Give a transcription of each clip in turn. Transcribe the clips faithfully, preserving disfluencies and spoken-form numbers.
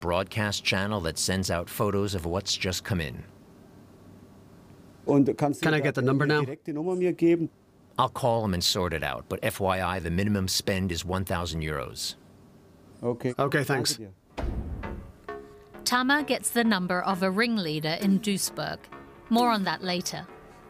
broadcast channel that sends out photos of what's just come in. Can I get the number now? I'll call him and sort it out, but F Y I, the minimum spend is one thousand euros. Okay. Okay, thanks. Tamer gets the number of a ringleader in Duisburg. More on that later.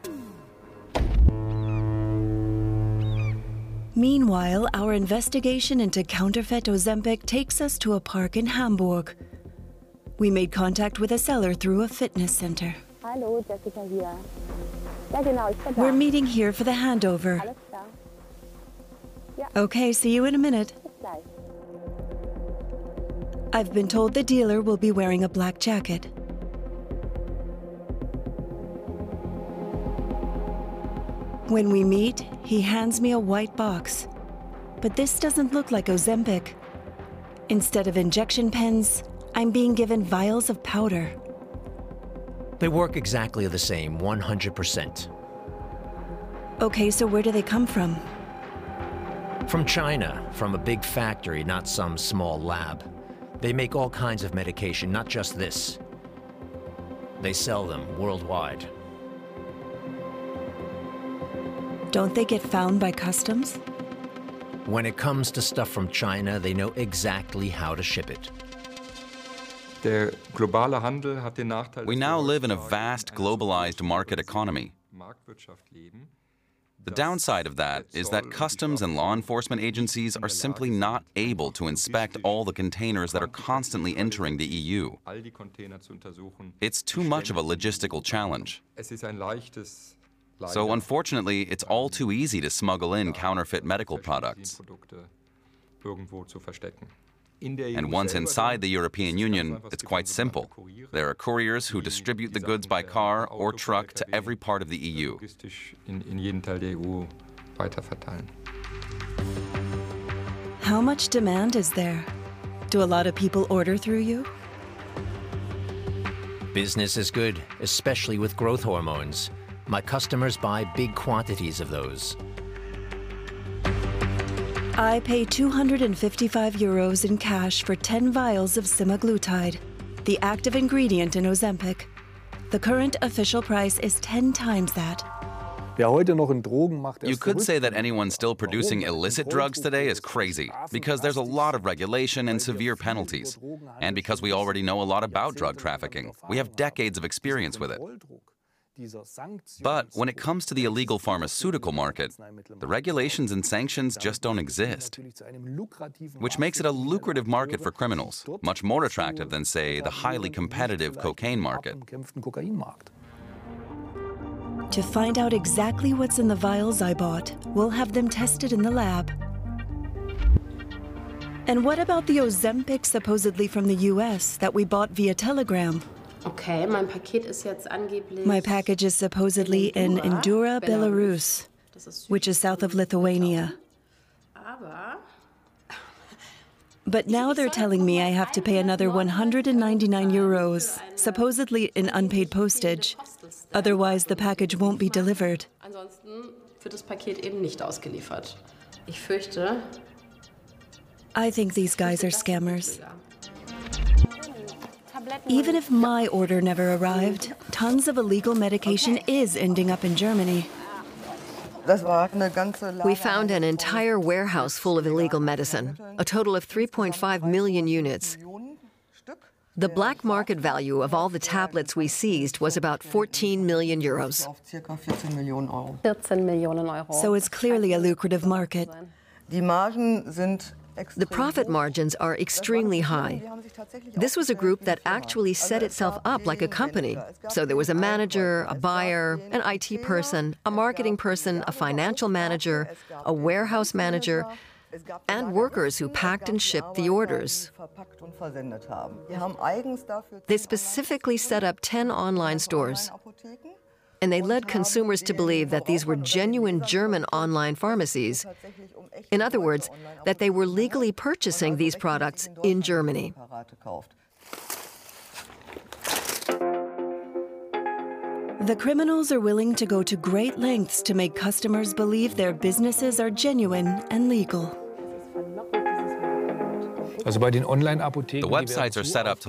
Meanwhile, our investigation into counterfeit Ozempic takes us to a park in Hamburg. We made contact with a seller through a fitness center. Hallo, Jessica hier. Ja, genau, ich bin da. We're meeting here for the handover. Alles klar. Ja. Okay, see you in a minute. Bis gleich. I've been told the dealer will be wearing a black jacket. When we meet, he hands me a white box. But this doesn't look like Ozempic. Instead of injection pens, I'm being given vials of powder. They work exactly the same, one hundred percent. Okay, so where do they come from? From China, from a big factory, not some small lab. They make all kinds of medication, not just this. They sell them worldwide. Don't they get found by customs? When it comes to stuff from China, they know exactly how to ship it. We now live in a vast, globalized market economy. The downside of that is that customs and law enforcement agencies are simply not able to inspect all the containers that are constantly entering the E U. It's too much of a logistical challenge. So unfortunately, it's all too easy to smuggle in counterfeit medical products. And once inside the European Union, it's quite simple. There are couriers who distribute the goods by car or truck to every part of the E U. How much demand is there? Do a lot of people order through you? Business is good, especially with growth hormones. My customers buy big quantities of those. I pay two hundred fifty-five euros in cash for ten vials of semaglutide, the active ingredient in Ozempic. The current official price is ten times that. You could say that anyone still producing illicit drugs today is crazy, because there's a lot of regulation and severe penalties. And because we already know a lot about drug trafficking. We have decades of experience with it. But when it comes to the illegal pharmaceutical market, the regulations and sanctions just don't exist, which makes it a lucrative market for criminals, much more attractive than, say, the highly competitive cocaine market. To find out exactly what's in the vials I bought, we'll have them tested in the lab. And what about the Ozempic supposedly from the U S that we bought via Telegram? Okay, mein Paket ist jetzt angeblich. My package is supposedly in Indura, Belarus, which is south of Lithuania. But now they're telling me I have to pay another one hundred ninety-nine euros, supposedly in unpaid postage. Otherwise, the package won't be delivered. Ansonsten wird das Paket eben nicht ausgeliefert. Ich fürchte. I think these guys are scammers. Even if my order never arrived, tons of illegal medication is ending up in Germany. We found an entire warehouse full of illegal medicine, a total of three point five million units. The black market value of all the tablets we seized was about fourteen million euros. So it's clearly a lucrative market. The profit margins are extremely high. This was a group that actually set itself up like a company. So there was a manager, a buyer, an I T person, a marketing person, a financial manager, a warehouse manager, and workers who packed and shipped the orders. They specifically set up ten online stores. And they led consumers to believe that these were genuine German online pharmacies. In other words, that they were legally purchasing these products in Germany. The criminals are willing to go to great lengths to make customers believe their businesses are genuine and legal. The websites are set up to